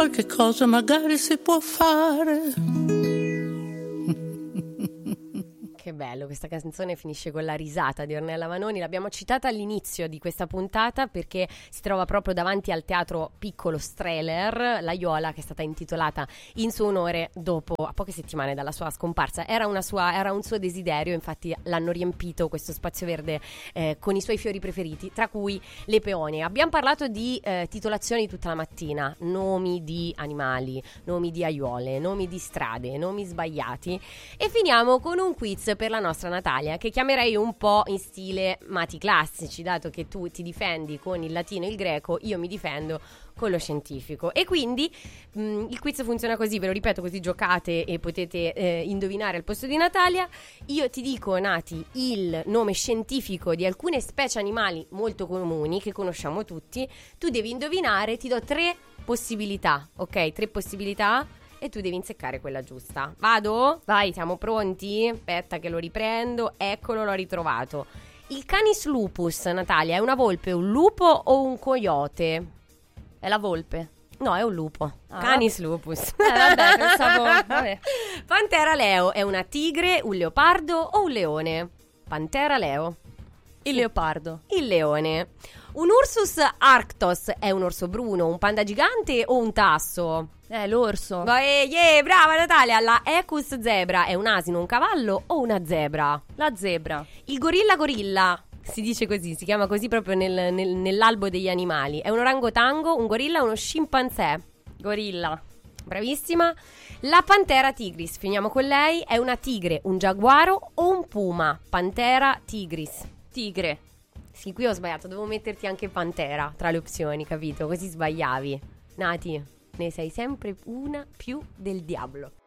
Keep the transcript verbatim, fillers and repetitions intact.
qualche cosa magari si può fare. Che bello, questa canzone finisce con la risata di Ornella Vanoni. L'abbiamo citata all'inizio di questa puntata perché si trova proprio davanti al teatro Piccolo Strehler, l'Aiola, che è stata intitolata in suo onore dopo a poche settimane dalla sua scomparsa. Era, una sua, era un suo desiderio, infatti l'hanno riempito questo spazio verde eh, con i suoi fiori preferiti, tra cui le peonie. Abbiamo parlato di eh, titolazioni tutta la mattina, nomi di animali, nomi di aiuole, nomi di strade, nomi sbagliati, e finiamo con un quiz per la nostra Natalia, che chiamerei un po' in stile mati classici, dato che tu ti difendi con il latino e il greco, io mi difendo con lo scientifico. E quindi mh, il quiz funziona così, ve lo ripeto, così giocate e potete eh, indovinare al posto di Natalia. Io ti dico, Nati, il nome scientifico di alcune specie animali molto comuni che conosciamo tutti, tu devi indovinare, ti do tre possibilità, ok? Tre possibilità e tu devi inseccare quella giusta. Vado? Vai, siamo pronti? Aspetta che lo riprendo. Eccolo, l'ho ritrovato. Il Canis lupus, Natalia, è una volpe, un lupo o un coyote? È la volpe. No, è un lupo. Ah, Canis lupus. Eh, vabbè, pensavo... Vabbè. Pantera leo è una tigre, un leopardo o un leone? Pantera leo. Il leopardo. Il leone. Un Ursus arctos è un orso bruno, un panda gigante o un tasso? Eh, l'orso. Vai, yeah, brava Natalia. La Equus zebra è un asino, un cavallo o una zebra? La zebra. Il gorilla gorilla, si dice così, si chiama così proprio nel, nel, nell'albo degli animali. È un orangotango, un gorilla o uno scimpanzé? Gorilla. Bravissima. La pantera tigris, finiamo con lei, è una tigre, un giaguaro o un puma? Pantera tigris. Tigre. Sì, qui ho sbagliato, devo metterti anche pantera tra le opzioni, capito? Così sbagliavi. Nati, ne sei sempre una più del diavolo.